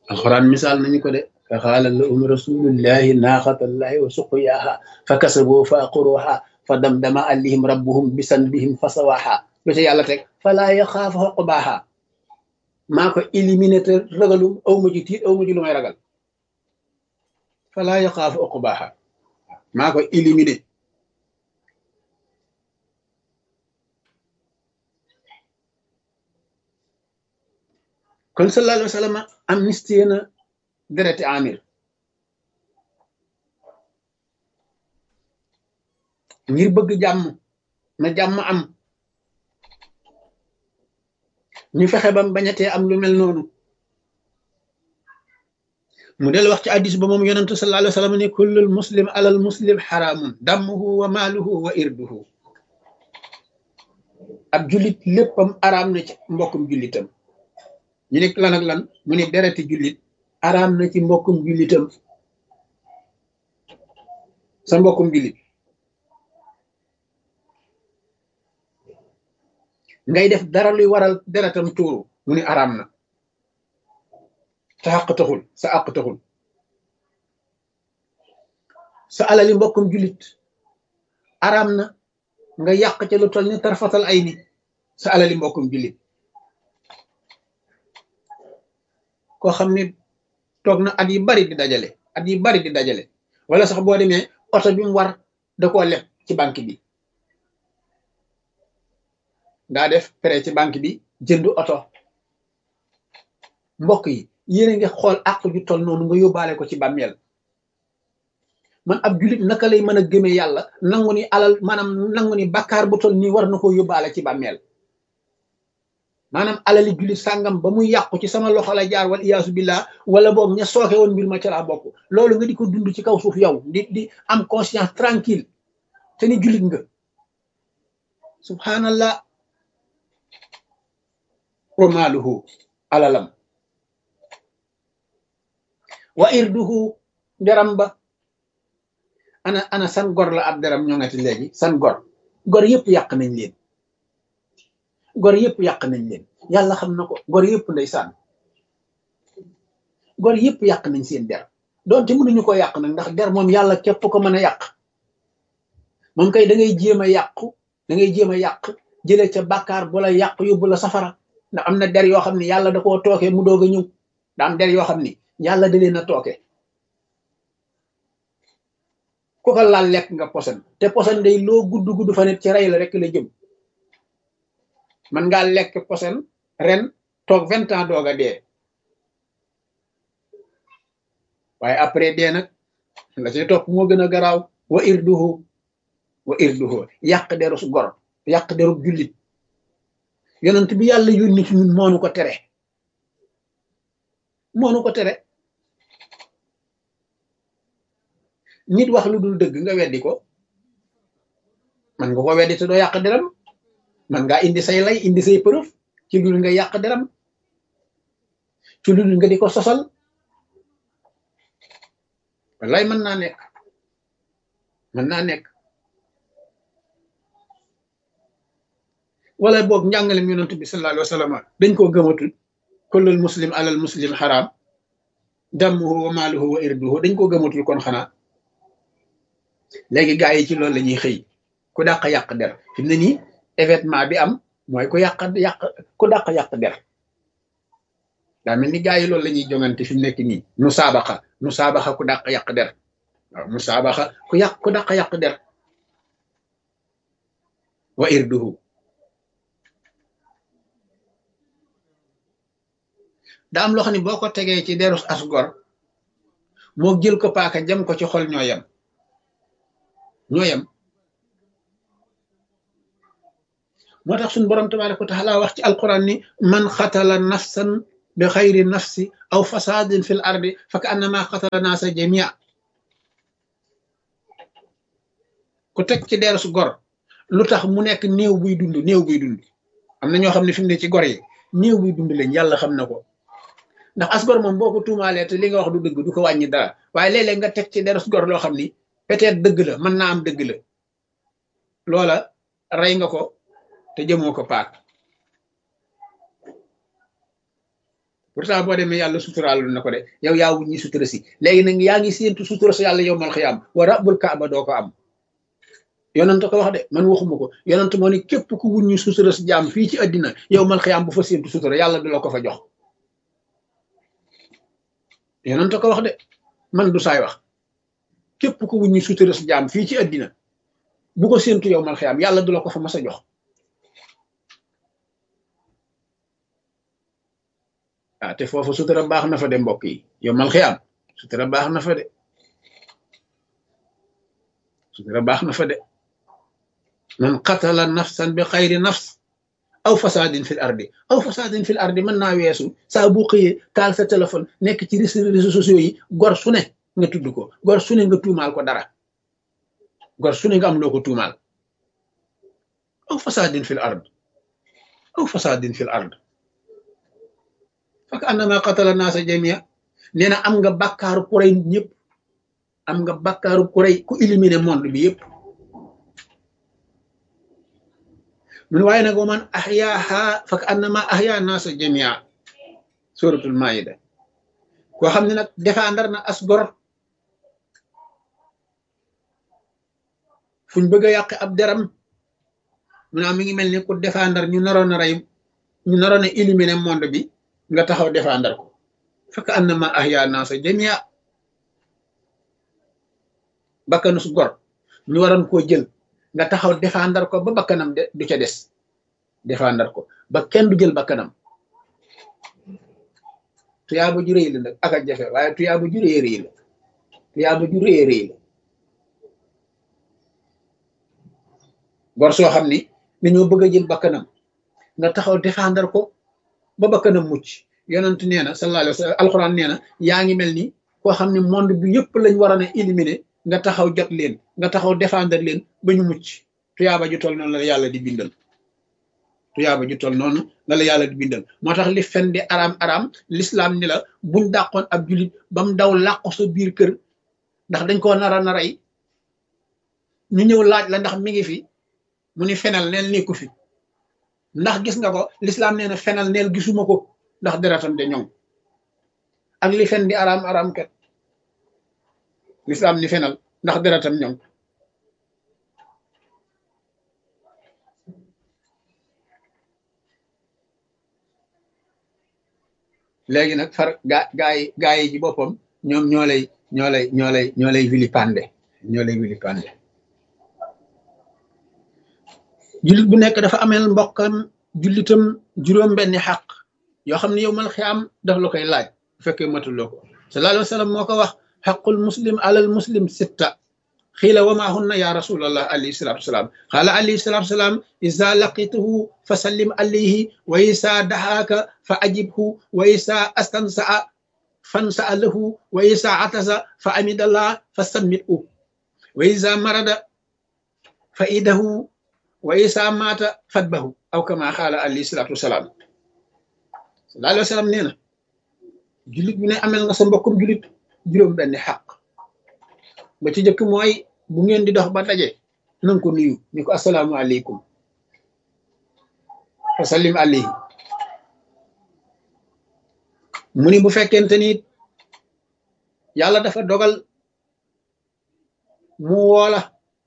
alquran misaal nañu ko de fa qaala lahum rasulullahi naaqatallahi wa suqyaaha fa kasaboo fa aqruha fa damdama alayhim rabbuhum bisanbihim fa sawaaha lu ca yàlla teg falaa yaxaafu uqbaaha maa ko éliminé te ragalu aw ma ci tiit aw ma ci lu may ragal falaa yaxaafu uqbaaha maa ko éliminé kon sallallahu alayhi wa sallam amnistie na dereti amir ngir bëgg jàmm na jàmm am ñu fexe bam bañatee am lu mel noonu mu del wax ci hadis ba moom yonentu sallallahu alayhi wa sallam ne kullul muslim alal muslim xaraamun damuhu wa maaluhu wa irduhu ab jullit léppam araam na ci mbokkum jullitam ñu ne lan ak lan mu ne dereti jullit araam na ci mbokkum jullitam sa mbokkum jullit ngay def dara luy waral deretam tuuru mu ne araam na sa àq taxul sa àq taxul sa alali mbokkum jullit araam na nga yàq ca lu toll ni tarfatal ay ni sa alali mbokkum jullit koo xam ne toog na at yi bari di dajale wala sax boo demee oto bi mu war da koo leb ci banque bi daa def prêt ci banque bi jënd oto mbokk yi yéen a ngi xool àq ju toll noonu nga yóbbaale ko ci bàmmeel man ab jullit naka lay mën a gëmee yàlla nangu ni alal maanaam nangu ni bakkaar bu toll nii war na koo yóbbaale ci bàmmeel maanaam alali jullit sàngam ba muy yàqu ci sama loxo la jaar wal iyaasu billah wala boog ña sooke woon mbir ma ca laa bokk loolu nga di ko dund ci kaw suuf yow di am conscience tranquille te ni jullit nga subhanallah wa maaluhu alalam wa irduhu deram ba ana san gor la ab deram ñoo ngati léegi san gor yëpp yàq nañ leen gor yëpp yàq nañ leen yàlla xam na ko gor yëpp ndeysaan gor yëpp yàq nañ seen der doonte mënuñu ko yàq nag ndax der moom yàlla képp ko mën a yàq moom kay da ngay jéem a yàq jële ca bàkkaar bu la yàq yóbbu la safara ndax am na der yoo xam ne yàlla da koo tooke mu doog a ñëw da am der yoo xam ni yàlla da leen a tooke ku ko laal lekk nga poson te poson day loo gudd fa nit ci rey la rek la jëm man ngaa lekk posen ren toog 20 ans doog a dee waaye après dee nag la ci topp moo gën a garaaw wa irduhu yàq deru su gor yàq deru jullit yonent bi yàlla yónni ci ñun moonu ko tere nit wax lu dul dëgg nga weddi ko man nga ko weddi te doo yàq deram man ngaa indi say lay indi say preuve ci lu nga yàq deram ci lu nga di ko sosal wallaay mën naa nekk wala boog njàngalem yonent bi sallallahu alayhi wa sallam dañ koo gëmatul kullul muslim alal muslim xaraam damuhu wa maaluhu wa irduhu dañ koo gëmatul kon xanaa léegi gaa yi ci loolu la ñuy xëy ku dàq yàq der fi mu ne nii événement bi am mooy ku dàq yàq der daa mel ni gaa yi loolu la ñuy jongante fi mu nekk nii nu saabaxa ku dàq yàq der waaw nu saabaxa ku dàq yàq der wa irduhu daa am loo xam ne boo ko tegee ci derus asgor moo jël ko paaka jam ko ci xol ñoo yem moo tax suñu borom tabaraka wa taala wax ci alquran ni man xatala nafsan bi xayri nafsi aw fasadin fil ardi fa ka annama xatala naasa jamia ku teg ci derus gor lu tax mu nekk néew buy dund am na ñoo xam ne fi mu ne ci gor yi néew buy dund lañ yàlla xam na ko ndax asgor moom boo ko tuumaalee te li nga wax du dëgg du ko wàññi dara waaye léeg-léeg nga teg ci derus gor loo xam ni peut-être dëgg la mën naa am dëgg la loola rey nga ko te jëmoo ko paak pourtant boo demee yàlla suturaalu na ko de yow yaa wuñ ñi sutura si léegi nag yaa ngi séentu sutura si yàlla yow mal xiyaam wa rabbul kaaba doo ko am yonent ko wax de man waxuma ko yonent moo ne képp ku wuñ ñi sutura si jaam fii ci àddina yow mal xiyaam bu fa séentu sutura yàlla du la ko fa jox yonent ko wax de man du saay wax képp ku wuñ ñi sutura si jaam fii ci àddina bu ko séentu yow mal xiyaam yàlla du la ko fa mas a jox ah te foofu sutura baax na fa de mbokk yi yow mal xiyaam sutura baax na fa de sutura baax na fa de man qatala nafsan bi xayri nafs aw fasadin fil ardi mën naa weesu saa bu xëyee taal sa téléphone nekk ci réseaux sociaux yi gor su ne nga tudd ko gor su ne nga tuumaal ko dara gor su ne nga am loo ko tuumaal aw fasadin fil ard fak annama qatala naasa jamia nee na am nga bàkkaaru ku rey ñëpp am nga bàkkaaru ku rey ku éliminer monde bi yëpp mun waaye nag wa man ahyaaha fak annama ahya naasa jamia suratul maida koo xam ne nag défendre na as gor fuñ bëgg a yàq ab deram mu naa mi ngi mel ni ku défendre ñu naroon a rey ñu naroon a éliminer monde bi nga taxaw défendre ko fekk annama ahya naasa jamia bakkanu su gor ñu waroon koo jël nga taxaw défendre ko ba bakkanam du ca des défendre ko ba kenn du jël bakkanam tuyaaba ju rëy la nag ak a jafe waaye tuyaaba ju rëy rëy la tuyaaba ju rëy rëy la gor soo xam ni dañoo bëgg a jël bakkanam nga taxaw défendre ko ba bakkanam mucc yonent nee na sallallahu alayhi wa sallam alxuraan nee na yaa ngi mel ni koo xam ne monde bi yëpp lañ waroon a éliminer nga taxaw jot leen nga taxaw défendre leen ba ñu mucc tuyaaba ju toll noonu la yàlla di bindal tuyaaba ju toll noonu la yàlla di bindal moo tax li fen di araam l'islam ni la buñ dàqoon ab julit ba mu daw làqu sa biir kër ndax dañ koo nar a rey ñu ñëw laaj la ndax mi ngi fi mu ni fenal neel nekku fi ndax gis nga ko l'islam nee na fenal neel gisuma ko ndax deretam de ñoŋ ak li fen di araam kat l'islam ni fenal ndax deretam ñoŋ léegi nag far gaa yi ci boppam ñoom ñoo lay vilipande jullit bu nekk dafa ameel mbokkam jullitam juróom benni xaq yoo xam ne yow mal xiyaam daf la koy laaj bu fekkee matuloo ko sallallahu alayhi wa sallam moo ko wax xaqul muslim alal muslim sitta xiila wa maa hunna ya rasulallah alayhi salatu wasalaam xaala alayhi salatu wasalaam isa laqituhu fa sallim alayhi wa isa daxaaka fa ajibhu wa isa astansaa fansaa lahu wa isa atasa fa amidallah fa sammithu wa isa marada fa idahu wa isa maata fatbahu aw kama xaala alayhi salatu wasalaam sallallahu alayhi wa sallam nee na jullit bu ne amel nga sa mbokkum jullit juróom benn xaq ba ci jëkk mooy bu ngeen di dox ba daje nanga ko nuyu ni ko assalaamu aleykum fa sallim alayhi mu ni bu fekkente ni yàlla dafa dogal mu woola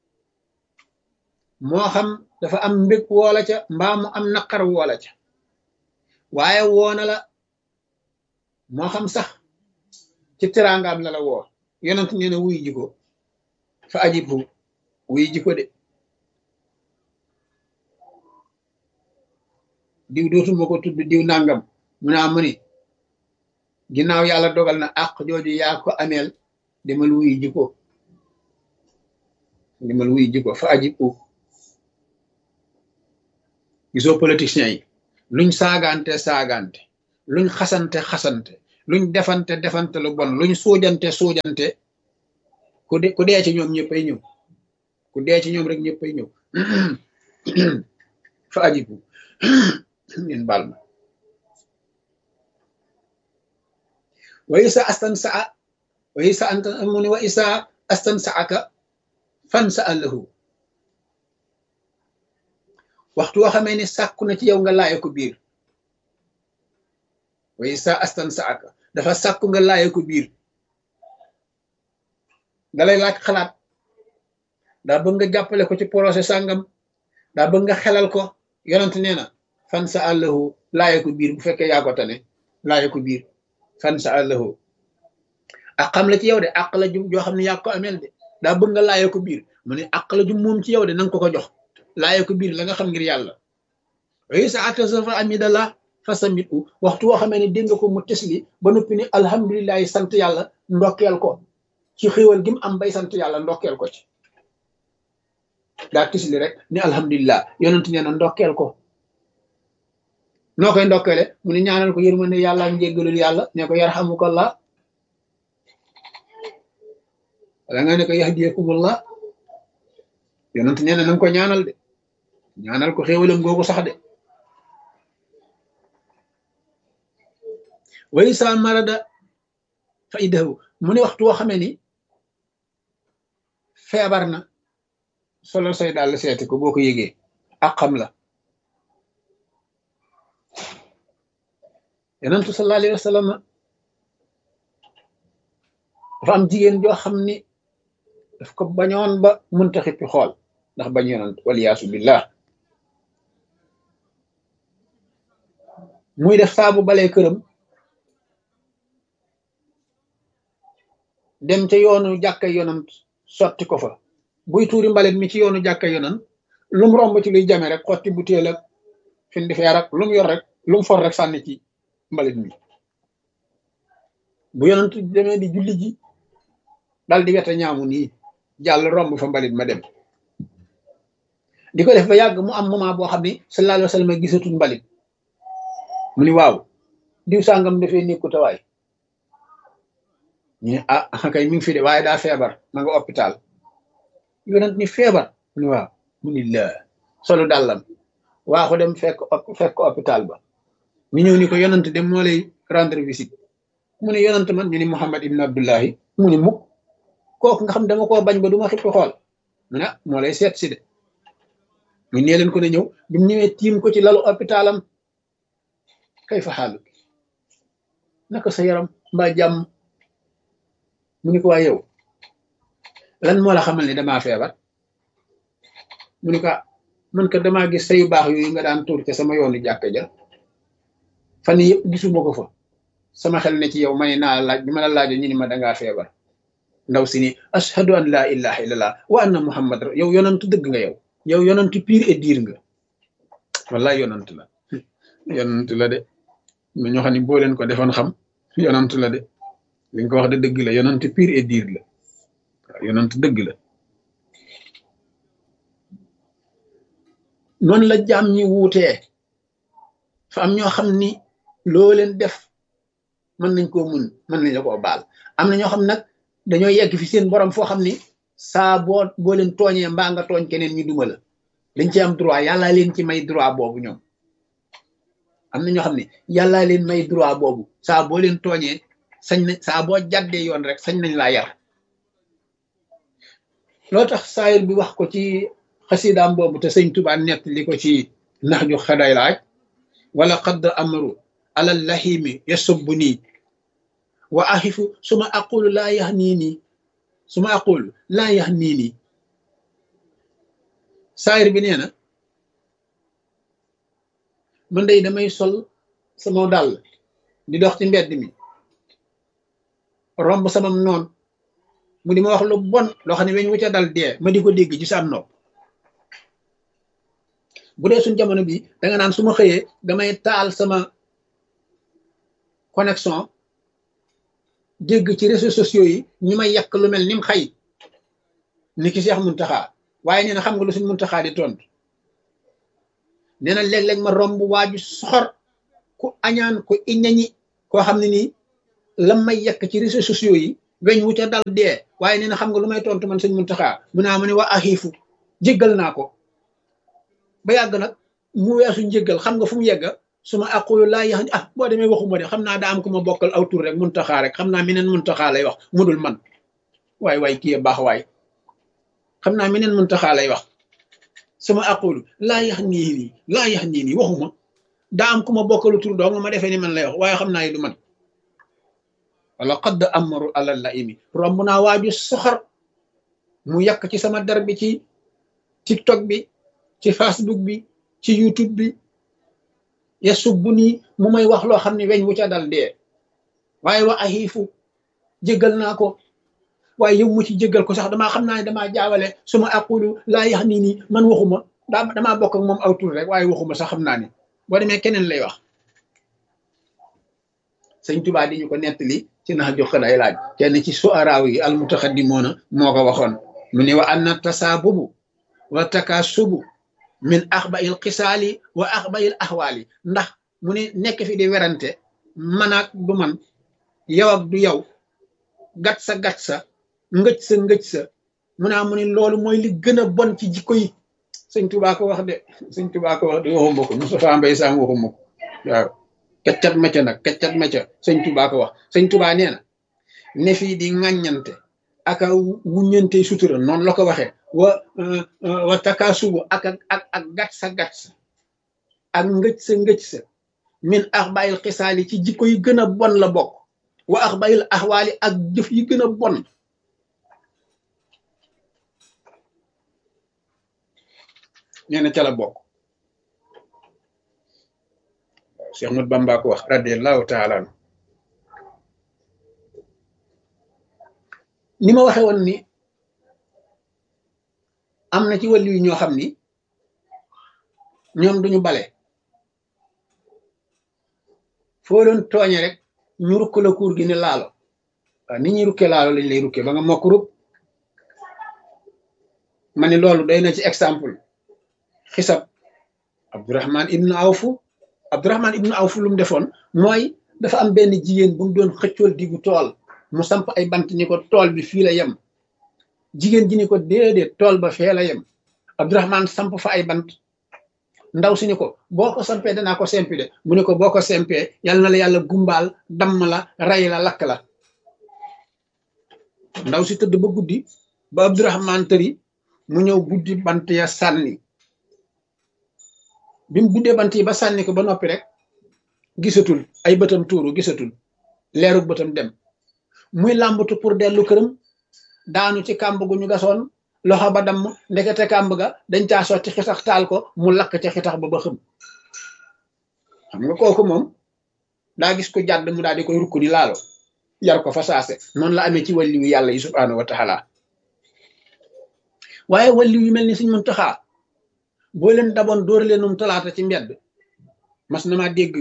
moo xam dafa am mbég woola ca mbaa mu am naqar woola ca waaye woona la moo xam sax ci teraangaam la woo yonent nee na wuy jiko fa ajibhu wuy jiko de diw dootuma ko tudd diw nangam mu naa mu ni ginnaaw yàlla dogal na àq jooju yaa ko ameel demal wuy jiko fa ajibhu gisoo politiciens yi luñ saagante luñ xasante luñ defante lu bon luñ suujante ku dee ci ñoom ñëppay ñëw ku dee ci ñoom rek ñëppay ñëw fa ajibu ngeen baal ma wa isa astan saaka fan sa lahu waxtu woo xamee ne sàkku na ci yow nga laaye ko biir wa isa astansaaka dafa sàkku nga laaye ko biir dalay laaj xalaat daa bëgg nga jàppale ko ci projet sàngam daa bëgg nga xelal ko yonent nee na fan sa àllahu laaye ko biir bu fekkee yaa ko tane laaye ko biir fan sa àllahu ak xam la ci yow de àq la jum joo xam ne yaa ko ameel de daa bëgg nga laaye ko biir mu ne àq la jum moom ci yow de nanga ko jox laaye ko biir la nga xam ngir yàlla way sa atasafa amidallah fasamit u waxtu woo xamee ne dégg nga ko mu tesli ba noppi ni alhamdulilahi sant yàlla ndokkeel ko ci xéwal gi mu am bay sant yàlla ndokkeel ko ci daa tisli rek ni alhamdulilah yonent nee na ndokkeel ko noo koy ndokkeele mu ne ñaanal ko yërmande yàlla ak njéggalul yàlla ne ko yarhamukallah wala nga ne ko yahdiyakumullah yonent nee na nanga ko ñaanal de ñaanal ko xéwalam googu sax de way sa marada fa idahu mu ne waxtu woo xamee ni feebar na solo say daal seeti ko boo ko yëgee ak xam la yonentu sallallahu alayhi wa sallam dafa am jigéen joo xam ni daf ko bañoon ba munta xippi xool ndax bañ yonent waliyaasu billah muy def saabu balee këram dem ca yoonu jàkka yonent sotti ko fa buy tuuri mbalit mi ci yoonu jàkka yonent lu mu romb ci luy jame rek xotti butéel ak fin di feer ak lu mu yor rek lu mu for rek sànni ci mbalit mi bu yonent demee di julli ji dal di wete ñaamu nii jàll romb fa mbalit ma dem di ko def ba yàgg mu am moment boo xam ne sallallahu alayhi wa sallam gisatul mbalit mu ni waaw diw sàngam dafee nekku tawaay ñu ne ah kay mi ngi fi de waaye daa feebar ma nga hôpital yonent ni feebar mu ni waaw mu ni la solu dàllam waaxu dem fekk hôpital ba ñu ñëw ni ko yonent dem moo lay rendre visite mu ne yonent man ñu ni Muhammad ibn Abdullahi mu ni mukk kooku nga xam dama koo bañ ba du ma xippi xool mu ne moo lay seet si de mu nee leen ko ne ñëw bi mu ñëwee tiim ko ci lalu hôpitalam kay fa xaalu naka sa yaram mbaa jàmm mu ni ko waa yow lan moo la xamal ni damaa feebar mu ni ko man ka damaa gis sayu baax yooyu nga daan tuur ca sama yoonu jàkka ja fan yëpp gisuma ko fa sama xel ne ci yow may naa laaj bi ma la laajee ñu ni ma dangaa feebar ndaw si ni ashhadu an la ilaha illallah wa anna muhammad yow yonantu dëgg nga yow yonantu pire et dire nga wallahi yonantu la de mais ñoo xam ne boo leen ko defoon xam yonantu la de li nga ko wax de dëgg la yonantu pire et dire la waaw yonantu dëgg la noonu la jaam ñi wuutee fa am ñoo xam ni loo leen def mën nañ koo mun mën nañ la koo baal am na ñoo xam nag dañoo yegg fi seen borom foo xam ni saa boo leen tooñee mbaa nga tooñ keneen ñu duma la dañ ci am droit yàllaa leen ci may droit boobu ñoom am na ñoo xam ne yàllaa leen may droit boobu saa boo leen tooñee sañ nañ saa boo jàddee yoon rek sañ nañ laa yar loo tax saayir bi wax ko ci xasidaam boobu te sëñ Tuubaa nett li ko ci nax ju xaday laaj wala qad amru alal lahimi yasubbu nii wa axifu suma aqulu laa yax nii nii suma aqulu laa yax nii nii saayir bi nee na man day damay sol sama dàll di dox ci mbedd mi romb sama noon mu di ma wax lu bon loo xam ne weñ wu ca dal dee ma di ko dégg ci sa nopp bu dee suñ jamono bi da nga naan su ma xëyee damay taal sama connexion dégg ci réseaux sociaux yi ñu may yàq lu mel nim xay ni ki Seex Muntaxa waaye nee na xam nga lu suñ Muntaxa di tontu nee na léeg-léeg ma romb waaju soxor ku añaan ku iñañi koo xam ne nii lam may yàq ci réseaux sociaux yi weñ wu ca dal dee waaye nee na xam nga lu may tontu man suñ Muntaxa mu naa mu ne wa axiifu jéggal naa ko ba yàgg nag mu weesu njéggal xam nga fu mu yegga su ma aqulu laa yax boo demee waxuma de xam naa daa am ku ma bokkal aw tur rek Muntaxa rek xam naa meneen Muntaxa lay wax mu dul man waay kii baax waay xam naa meneen Muntaxa lay wax su ma aqulu laa yax nii nii waxuma daa am ku ma bokkalu tur dong ma defee ni man lay wax waaye xam naa yi du man wala qad amaru ala la imi romb naa waaju soxar mu yàq ci sama der bi ci TikTok bi ci Facebook bi ci YouTube bi ya subbu nii mu may wax loo xam ne weñ wu ca dal dee waaye wa axiifu jéggal naa ko waaye yow mu ci jéggal ko sax damaa xam naa ne damaa jaawale su ma aqulu laa yax nii nii man waxuma damaa bokk ak moom aw tur rek waaye waxuma sax xam naa ni boo demee keneen lay wax sëñ Tuubaa di ñu ko nettali ci nax jox ay laaj kenn ci suaraaw yi al mutaxaddimoona moo ko waxoon mu ne wa anna tasaabubu wa takaasubu min axbail xisaali wa axbail axwaali ndax mu ne nekk fi di werante man ak du man yow ak du yow gat sa ngëj sa mu naa mu ne loolu mooy li gën a bon ci jikko yi sëñ Tuubaa ko wax de sëñ Tuubaa ko wax de waxuma ko Moustapha Mbaye Sam waxuma ko waaw keccat ma ca nag keccat ma ca sëñ Tuubaa ko wax sëñ Tuubaa nee na ne fii di ŋàññante aka wuññante sutura noonu la ko waxee wa takaasubu ak gat sa ak ngëj sa min axbayil xisaali ci jikko yi gën a bon la bokk wa axbayil axwaali ak jëf yi gën a bon nee na ca la bokk Cheikh Ahmad Bamba ko wax radiallahu taala anhu ni ma waxe woon ni am na ci wàllu yi ñoo xam ni ñoom duñu bale foo doon tooñe rek ñu rukk la kuur gi ni laalo waaw ni ñuy rukkee laalo lañ lay rukkee ba nga mokk rub ma ni loolu doy na ci exemple xisab Abdurahman ibnu Awfu lu mu defoon mooy dafa am benn jigéen bu mu doon xëccool diggu tool mu samp ay bant ni ko tool bi fii la yem jigéen ji ni ko déedéet tool ba fee la yem Abdurahman samp fa ay bant ndaw si ni ko boo ko sampee danaa ko sempi de mu ne ko boo ko sempee yal na la yàlla gumbaal damm la rey la lakk la ndaw si tëdd ba guddi ba Abdurahman tëri mu ñëw buddi bant ya sànni bi mu buddee bant yi ba sànni ko ba noppi rek gisatul ay bëtam tuuru gisatul leeru bëtam dem muy làmbatu pour dellu këram daanu ci kàmb gu ñu gasoon loxo ba damm ndekete kàmb ga dañ caa sotti xitax taal ko mu lakk ca xitax ba xëm xam nga kooku moom daa gis ko jàdd mu daal di koy rukk di laalo yar ko fa saase noonu la amee ci wàlliwu yàlla yi subhaanahu wa taala waaye wàlliw yu mel ni Sëñ Muntaxaa boo leen daboon dóor leenum talaata ci mbedd mas na maa dégg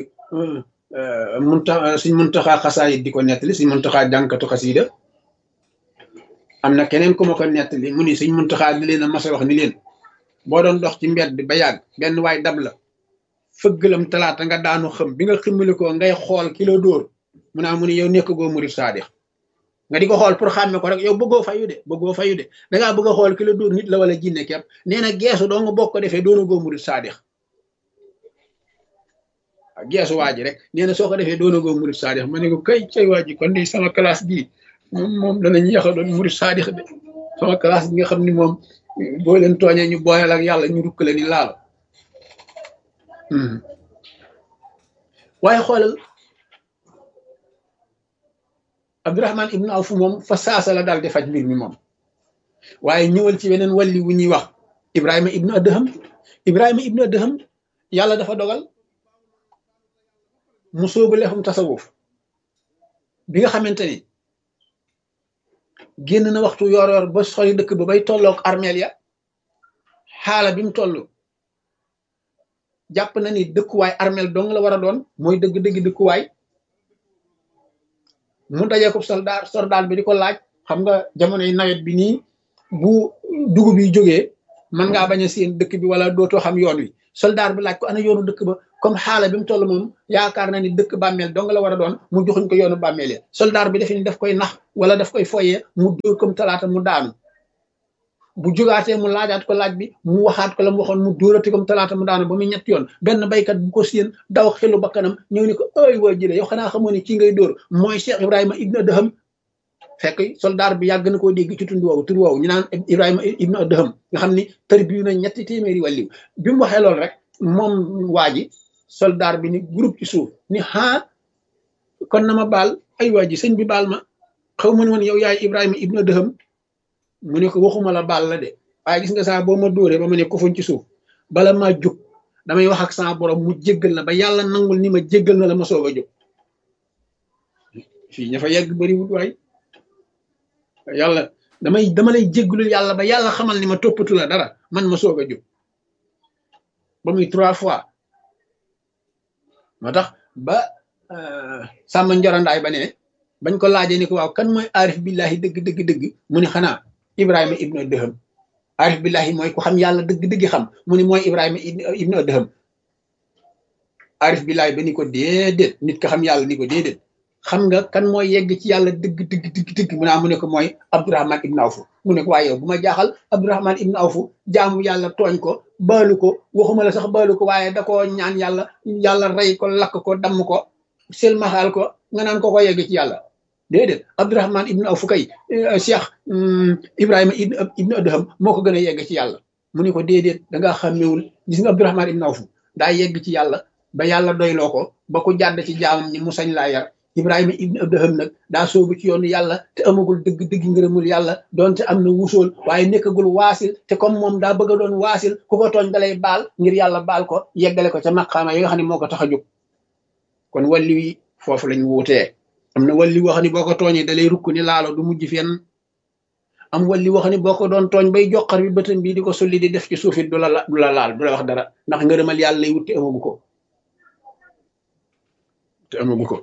Sëñ Muntaxaa xasaayit di ko nettali Sëñ Muntaxaa jànkatu xasiida am na keneen ku ma ko nettali mu ni Sëñ Muntaxaa di leen a mas a wax ni leen boo doon dox ci mbedd ba yàgg benn waay dab la fëggalam talaata nga daanu xëm bi nga ximmali ko ngay xool kilo dóor mu naa mu ni yow nekk goo murit saadix nga di ko xool pour xàmme ko rek yow bëggoo fayu de dangaa bëgg a xool ki la dóor nit la wala jinne kepp nee na geesu doo nga bokk ko defee doona goo murit saadix waaw geesu waa ji rek nee na soo ko defee doona goo murit saadix ma ne ko kay cay waa ji kon di sama classe bii moom danañ yaxa doon murit saadix de sama classe bi nga xam ni moom boo leen tooñee ñu booyal ak yàlla ñu rukk la ni laalo waaye xoolal Abdurahman ibnu Awf moom fa saasa la daal di faj mbir mi moom waaye ñëwal ci weneen wàlli wu ñuy wax Ibrahima ibnu Adham yàlla dafa dogal mu sóobu lefum tasawuf bi nga xamante ni génn na waxtu yor ba sori dëkk ba bay tolloog armeel ya xaala bi mu toll jàpp na ni dëkkuwaay armeel dong la war a doon mooy dëgg-dëgg dëkkuwaay mu dajee ko soldaar bi di ko laaj xam nga jamonoy nawet bi nii bu dugub yi jógee mën ngaa bañ a seen dëkk bi wala dootoo xam yoon wi soldaar bi laaj ko ana yoonu dëkk ba comme xaala bi mu toll moom yaakaar na ni dëkk bàmmeel dong la war a doon mu joxuñ ko yoonu bàmmeel ya soldaar bi defe ni daf koy nax wala daf koy foyee mu dóor comme talaata mu daanu bu jógaatee mu laajaat ko laaj bi mu waxaat ko la mu waxoon mu dóorati comme talaata mu daanu ba muy ñett yoon benn baykat bu ko séen daw xelu bakkanam ñëw ni ko ay waa jële yow xanaa xamoo ni kii ngay dóor mooy Cheikh Ibrahima ibnu Adham fekk soldaar bi yàgg na koo dégg ci tund woowu tur woowu ñu naan Ibrahima ibnu Adham nga xam ni tërbiyu na ñetti téeméeri wàlliw bi mu waxee loolu rek moom waa ji soldaar bi ni groupe ci suuf ni kon na ma baal ay waa ji sëñ bi baal ma xaw ma ne woon yow yaay Ibrahima ibnu Adham mu ne ko waxuma la baal la de waaye gis nga saa boo ma dóoree ba ma ne ko fuñ ci suuf bala maa jóg damay wax ak sama borom mu jéggal na ba yàlla nangul ni ma jéggal na la ma soog a jóg fii ña fa yegg bëriwut waay yàlla dama lay jéggalul yàlla ba yàlla xamal ni ma toppatu la dara man ma soog a jóg ba muy 3 fois moo tax ba sàmm njorandaay ba ne bañ ko laajee ni ko waaw kan mooy aarif billahi dëgg mu ni xanaa Ibrahima ibnu Adham aarif billahi mooy ku xam yàlla dëgg xam mu ni mooy Ibrahima ibnu Adham aarif billahi ba ni ko déedéet nit ka xam yàlla ni ko déedéet xam nga kan mooy yegg ci yàlla dëgg mu naa mu ne ko mooy Abdurahman ibnu Awfu mu ne ko waaye yow bu ma jaaxal Abdurahman ibnu Awfu jaamu yàlla tooñ ko baalu ko waxuma la sax baalu ko waaye da koo ñaan yàlla rey ko lakk ko damm ko selmaxaal ko nga naan ko yegg ci yàlla déedéet Abdurahman ibnu Awfu kay Cheikh Ibrahima ibnu Adham moo ko gën a yegg ci yàlla mu ne ko déedéet da ngaa xàmmewul gis nga Abdurahman ibnu Awfu daa yegg ci yàlla ba yàlla doyloo ko ba ku jàdd ci jaamam ni mu sañ laa yar Ibrahima ibnu Adham nag daa soobu ci yoonu yàlla te amagul dëgg ngërëmul yàlla doonte am na wusool waaye nekkagul waasil te comme moom daa bëgg a doon waasil ku ko tooñ dalay baal ngir yàlla baal ko yeggale ko ca maqaama yi nga xam ne moo ko tax a jóg kon walli wi foofu lañ wuutee am na walli woo xam ne boo ko tooñee dalay rukk ni laalo du mujj fenn am walli woo xam ne boo ko doon tooñ bay joxar bi bëtam bii di ko sulli di def ci suufit du la laal du la wax dara ndax ngërëmal yàlla lay wut te amagu ko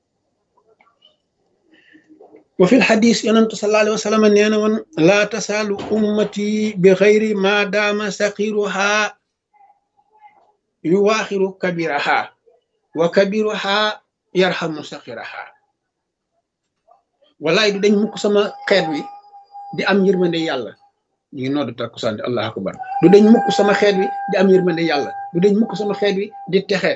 wa fil xadis yonantu sallallahu alayhi wa sallam nee na woon laa tasaalu ummati bi xayri ma daama saqiruha yuwaaxiru kabiraha wa kabiruha yarxamu saqiraha walaay du dañ mukk sama xeet wi di am yërmande yàlla ñu ngi noddu takkusaan di allahu akbar du dañ mukk sama xeet wi di am yërmande yàlla du dañ mukk sama xeet wi di texe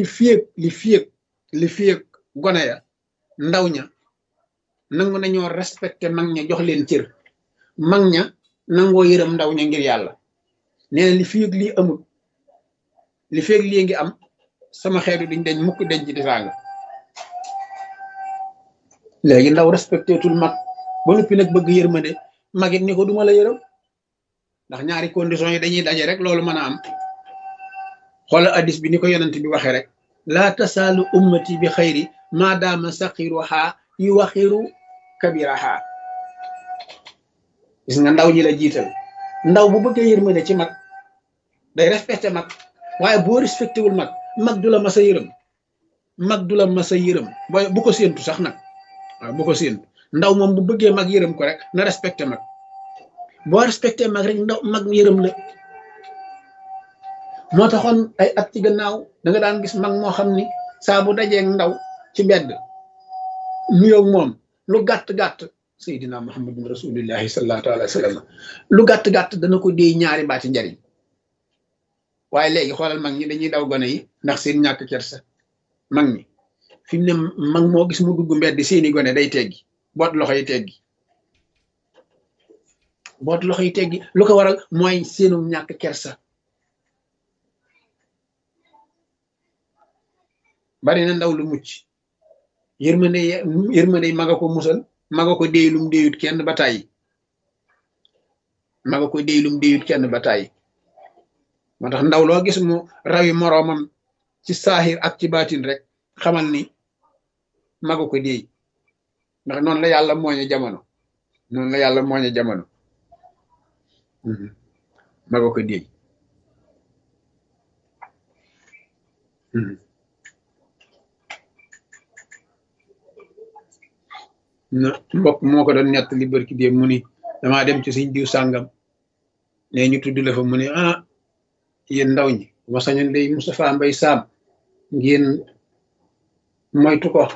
li fiyeeg gone ya ndaw ña nangu nañoo respecté mag ña jox leen cër mag ña nangoo yërëm ndaw ña ngir yàlla nee na li fiyeeg lii amul li fiyeeg lii ngi am sama xeet wi duñ dañ mukk denc di saaga léegi ndaw respecté tul mag ba noppi nag bëgg yërmande magit ni ko duma la yërëm ndax ñaari conditions yi dañuy daje rek loolu mën a am xoola addis bi ni ko yonent bi waxee rek laa tasaalu ummati bi xayri maadaama saqiruha yuwaxiru kabiraha gis nga ndaw ñi la jiital ndaw bu bëggee yërmande ci mag day respecté mag waaye boo respecté wul mag du la mas a yërëm booy bu ko séentu sax nag waaw bu ko séentu ndaw moom bu bëggee mag yërëm ko rek na respecté mag boo respecté mag rek mag yërëm la moo taxoon ay at ci gannaaw da nga daan gis mag moo xam ni saa bu dajeeg ndaw ci mbedd nuyoog moom lu gàtt Seydina Muhammadun rasulillahi sallallahu alayhi wa sallam lu gàtt dana ko déy ñaari baati njariñ waaye léegi xoolal mag ñi dañuy daw gone yi ndax seen ñàkk kersa mag ñi fi mu ne mag moo gis mu dugg mbedd seeni gone day teggi boot loxo yi teggi lu ko waral mooy seenu ñàkk kersa bari na ndaw lu mucc yërmande maga ko musal maga ko déylum déyut kenn ba tàyyi moo tax ndaw loo gis mu rawi moroomam ci saaxir ak ci baatin rek xamal ni maga ko déy ndax noonu la yàlla mooñe jamono maga ko déy na mbokk moo ko doon ñett li barki dee mu ni damaa dem ci suñ diw sàngam ne ñu tudd la fa mu ne yéen ndaw ñi ma sañoon day Moustapha Mbay Saam ngeen moytu ko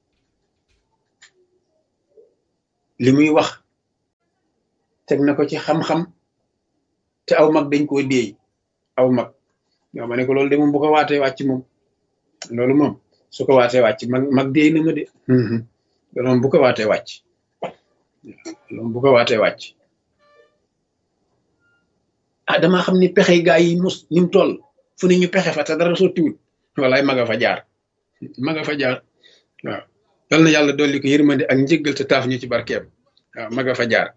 li muy wax teg na ko ci xam-xam te aw mag dañ koo déey aw mag yow ma ne ko loolu de moom bu ko waatee wàcc moom loolu moom su ko waatee wàcc mag déey na ma de loolu bu ko waatee wàcc damaa xam ni pexe gaa yi mus ni mu toll fu ne ñu pexe fa te dara sottiwul walaay maga fa jaar maga fa jaar waaw yal na yàlla dolli ko yërmande ak njëggal te taaf ñu ci barkeem waaw maga fa jaar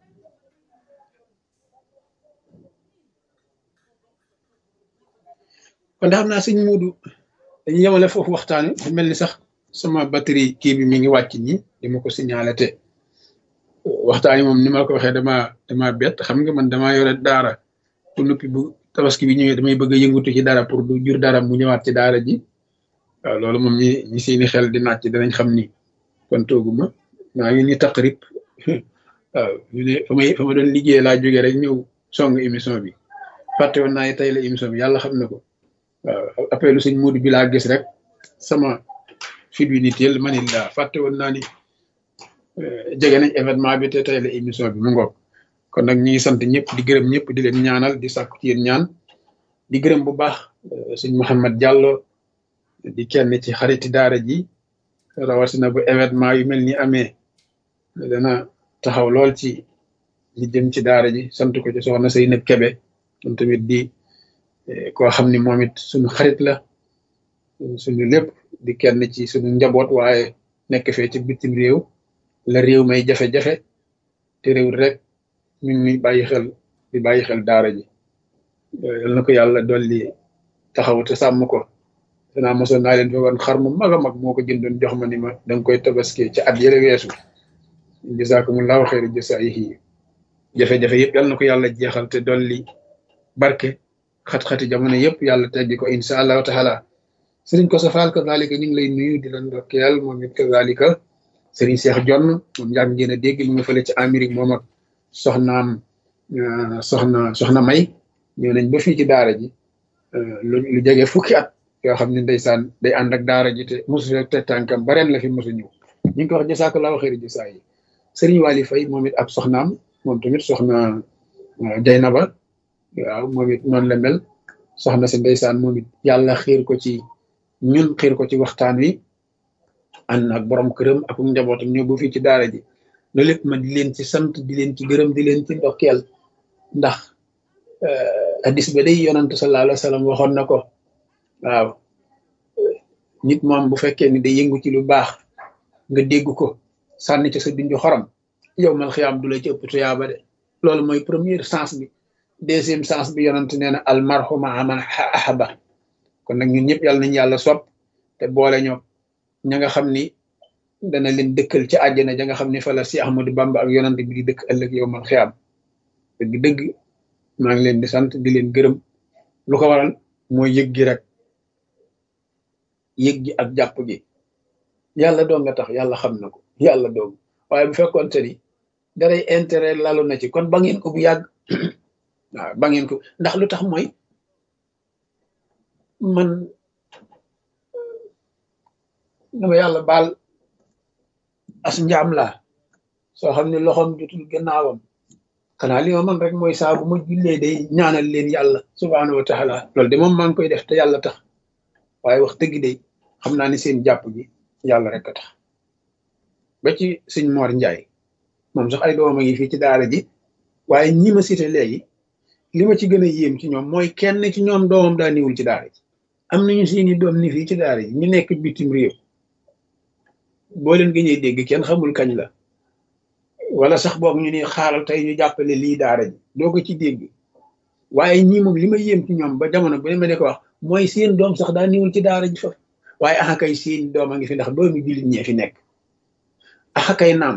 kon xam naa sëñ Muudu dañu yemale foofu waxtaan wi mel ni sax sama batterie kii bi mi ngi wàcc nii di ma ko signalé te waxtaan yi moom ni ma ko waxee dama bett xam nga man dama yore daara pour noppi bu tabaski bi ñëwee damay bëgg a yëngutu ci dara pour du jur dara mu ñëwaat ci daara ji waaw loolu moom ñi seeni xel di naaj danañ xam ni kon tooguma maa ngi ni taqrib waaw fa ma doon liggéey laa jógee rek ñëw song émission bi fàtte woon naa tey la émission bi yàlla xam na ko waaw appelu sëñ Modou bi laa gis rek sama fit wi ni teel ma ni laa fàtte woon naa ni jege nañ événement bi te tey la émission bi mu ngoog kon nag ñi ngi sant ñëpp di gërëm ñëpp di leen ñaanal di sàkku ci yéen ñaan di gërëm bu baax sëñ Mouhamed Diallo di kenn ci xariti daara ji rawatina bu événement yu mel ni amee dana taxaw lool ci li jëm ci daara ji sant ko ci soxna Seynab Kebe moom tamit di koo xam ni moom it suñu xarit la suñu lépp di kenn ci suñu njaboot waaye nekk fee ci bitim réew la réew may jafe-jafe te réew rek ñu ngi bàyyi xel di bàyyi xel daara ji yal na ko yàlla dolli taxaw te sàmm ko danaa mosoon naa leen fi woon xar mu mag a mag moo ko jëndoon jox ma ni ma danga koy tabaskee ci at yële weesu jazakumullahu xayra jasaayihi jafe-jafe yëpp yal na ko yàlla jeexal te dolli barke xat-xati jamono yëpp yàlla teggi ko insha allahu taala sëriñ ko safaal kazalika ñu ngi lay nuyu di la ndokkeel moom it kazalika sëriñ Cheikh Jonn moom yàgg ngeen a dégg mu nga fële ci Amérique moom ak soxnaam soxna May ñëw nañ ba fii ci daara ji lu jege fukki at yoo xam ne ndeysaan day ànd ak daara ji te mosu te tànkam ba ren la fi mosu ñëw ñu ngi ko wax jasakallahu xayri jasaa yi sëriñ Wali Fay moom it ab soxnaam moom tamit soxna Jaynaba waaw moom it noonu la mel soxna si ndeysaan moom it yàlla xiir ko ci ñun xiir ko ci waxtaan wi ànd ak borom këram ak njabootam ñëw ba fii ci daara ji loolu lépp ma di leen ci sant di leen ci gërëm di leen ci ndokkeel ndax hadis ba day yonante sallallahu alayhi wa sallam waxoon na ko waaw nit moom bu fekkee ni day yëngu ci lu baax nga dégg ko sànni ci sa dundu xorom yow mal xiyaam du la ci ëpp tuyaaba de loolu mooy première sens bi deuxième sens bi yonante nee na al marhuma aman ahaba kon nag ñun ñëpp yàlla nañ yàlla sopp te boole ñoo ña nga xam ni dana leen dëkkal ci àjjana ja nga xam ni fa la si Ahmadou Bamba ak yonante bi di dëkk ëllëg yow mal xiyaam dëgg maa ngi leen di sant di leen gërëm lu ko waral mooy yëg gi rek yëg gi ak jàpp gi yàlla doon nga tax yàlla xam na ko yàlla doon waaye bu fekkoon te ni daray intérêt lalu na ci kon ba ngeen ko bu yàgg waaw ba ngeen ko ndax lu tax mooy man dama yàlla baal as njaam laa soo xam ne loxoom jotul gannaawam xanaa li ma man rek mooy saa bu ma jullee day ñaanal leen yàlla subhaanahu wa taala loolu de moom maa ngi koy def te yàlla tax waaye wax dëgg de xam naa ne seen jàpp gi yàlla rek a tax ba ci sëñ Mor Njaay moom sax ay doomam a ngi fii ci daara ji waaye ñi ma cité léegi li ma ci gën a yéem ci ñoom mooy kenn ci ñoom doomam daa niwul ci daara ji am nañu seeni doom ni fii ci daara ji ñu nekk bitim réew boo leen gëñee dégg kenn xamul kañ la wala sax boog ñu ne xaaral tey ñu jàppale lii daara ji doo ko ci dégg waaye ñii moom li ma yéem ci ñoom ba jamono bu ne ma ne ko wax mooy seen doom sax daa niwul ci daara ji fa waaye axakay seen doom a ngi fi ndax doomi jullit ñee fi nekk axakay naam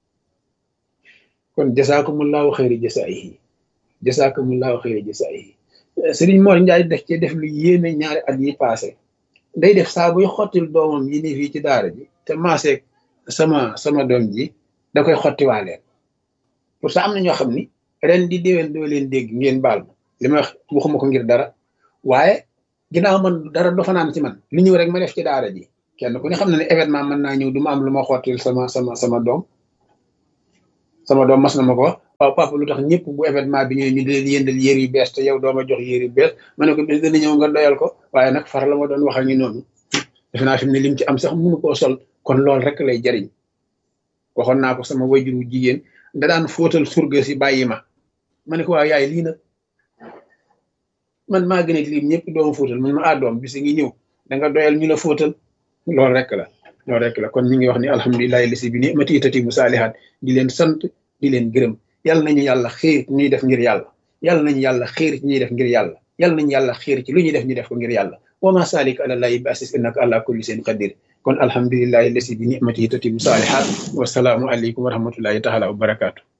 kon jasaakumullahu xayri jasaayihi jasaakumullahu xayri jasaayihi Sëriñ Mor Njaay def ci def lu yéeme ñaari at yi passé day def saa buy xottil doomam yi ni fii ci daara ji te maaseeg sama doom ji da koy xottiwaaleen pour ça am na ñoo xam ni ren di déwén doo leen dégg ngeen baal ma li ma wax waxuma ko ngir dara waaye ginnaaw man dara do fanaan ci man li ñëw rek ma def ci daara ji kenn ku ne xam na ne événement mën naa ñëw du ma am lu ma xottil sama doom mas na ma ko wax waaw papa lu tax ñëpp bu événement bi ñëwee ñu di leen yëndal yére yu bees te yow dooma jox yére yu bees ma ne ko bis dana ñëw nga doyal ko waaye nag far la ma doon wax ak ñu noonu defe naa fi mu ne lim ci am sax mënu koo sol kon loolu rek lay jariñ waxoon naa ko sama wajuru jigéen da daan fóotal surga si bàyyi ma ne ko waaw yaay lii nag man maa gën a lim ñëpp dooma fóotal man ma doom bis ngi ñëw da nga doyal ñu la fóotal loolu rek la loolu rek la kon ñu ngi wax ni alhamdulilahi lasi bi ni'mati tatimu saalihaat di leen sant di leen gërëm yàlla nañu yàlla xiir ci ñuy def ngir yàlla yàlla nañu yàlla xiir ci ñuy def ngir yàlla yàlla nañu yàlla xiir ci lu ñuy def ñu def ko ngir yàlla wa ma salik ala llahi bi asis innaka ala kulli shay'in qadir kon alhamdulilahi lasi bi ni'mati tatimu saalihaat wasalaamu aleykum wa rahmatullahi taala wa barakaatu